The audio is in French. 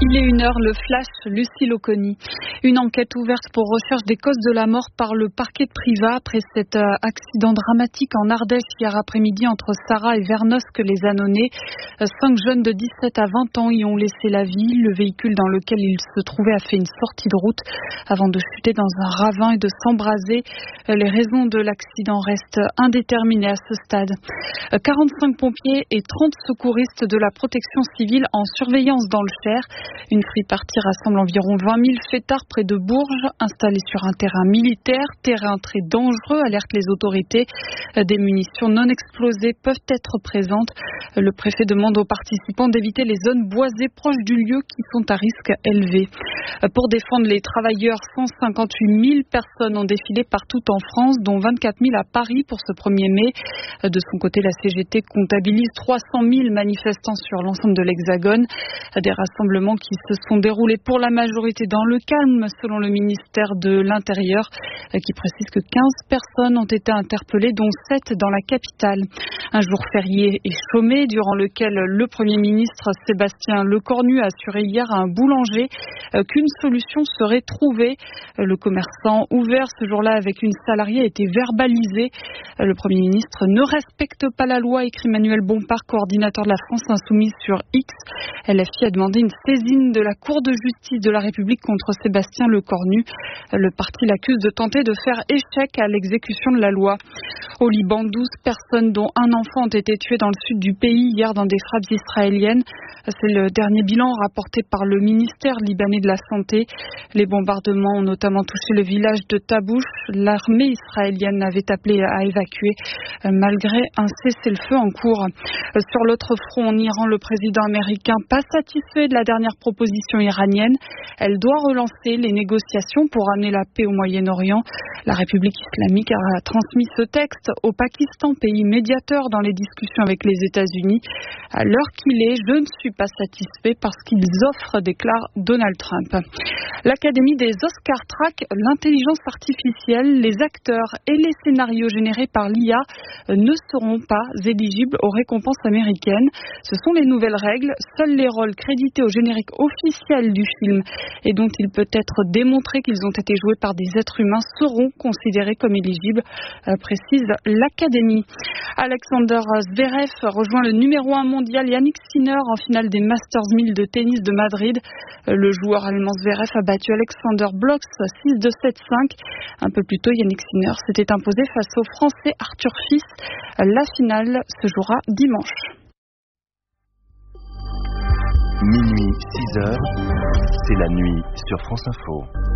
Il est 1h, le flash, Lucille Oconi. Une enquête ouverte pour recherche des causes de la mort par le parquet de Privas après cet accident dramatique en Ardèche hier après-midi entre Sarrat et Vernosque-les-Annonay. 5 jeunes de 17 à 20 ans y ont laissé la vie. Le véhicule dans lequel ils se trouvaient a fait une sortie de route avant de chuter dans un ravin et de s'embraser. Les raisons de l'accident restent indéterminées à ce stade. 45 pompiers et 30 secouristes de la protection civile en surveillance dans le Cher. Une free party rassemble environ 20 000 fêtards près de Bourges, installés sur un terrain militaire, terrain très dangereux, alertent les autorités. Des munitions non explosées peuvent être présentes. Le préfet demande aux participants d'éviter les zones boisées proches du lieu qui sont à risque élevé. Pour défendre les travailleurs, 158 000 personnes ont défilé partout en France, dont 24 000 à Paris pour ce 1er mai. De son côté, la CGT comptabilise 300 000 manifestants sur l'ensemble de l'Hexagone. Des rassemblements qui se sont déroulés pour la majorité dans le calme, selon le ministère de l'Intérieur, qui précise que 15 personnes ont été interpellées, dont 7 dans la capitale. Un jour férié et chômé, durant lequel le Premier ministre Sébastien Lecornu a assuré hier à un boulanger qu'une solution serait trouvée. Le commerçant ouvert ce jour-là avec une salariée a été verbalisé. Le Premier ministre ne respecte pas la loi, écrit Manuel Bompard, coordinateur de la France Insoumise sur X. LFI a demandé une saisine de la Cour de justice de la République contre Sébastien Lecornu. Le parti l'accuse de tenter de faire échec à l'exécution de la loi. Au Liban, 12 personnes, dont un enfant, ont été tuées dans le sud du pays hier dans des frappes israéliennes. C'est le dernier bilan rapporté par le ministère libanais de la Santé. Les bombardements ont notamment touché le village de Tabouche. L'armée israélienne avait appelé à évacuer malgré un cessez-le-feu en cours. Sur l'autre front, en Iran, le président américain, pas satisfait de la dernière proposition iranienne. Elle doit relancer les négociations pour amener la paix au Moyen-Orient. La République islamique a transmis ce texte au Pakistan, pays médiateur dans les discussions avec les États-Unis. À l'heure qu'il est, je ne suis pas satisfait parce qu'ils offrent, déclare Donald Trump. L'Académie des Oscars traque l'intelligence artificielle. Les acteurs et les scénarios générés par l'IA ne seront pas éligibles aux récompenses américaines. Ce sont les nouvelles règles. Seuls les rôles crédités au générique officiel du film et dont il peut être démontré qu'ils ont été joués par des êtres humains seront considérés comme éligibles, précise l'Académie. Alexander Zverev rejoint le numéro 1 mondial Yannick Sinner en finale des Masters 1000 de tennis de Madrid. Le joueur allemand Zverev a battu Alexander Blocks 6-2, 7-5. Un peu plus tôt, Yannick Sinner s'était imposé face au Français Arthur Fils. La finale se jouera dimanche. Minuit, 6h, c'est la nuit sur France Info.